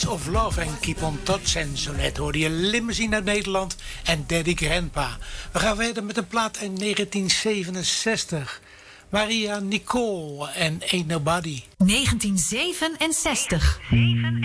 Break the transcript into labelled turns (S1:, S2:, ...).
S1: of Love en Keep on Touch. En zo net hoorde je Limousine uit Nederland en Daddy Grandpa. We gaan verder met een plaat uit 1967. Maria Nicole en Ain't Nobody.
S2: 1967.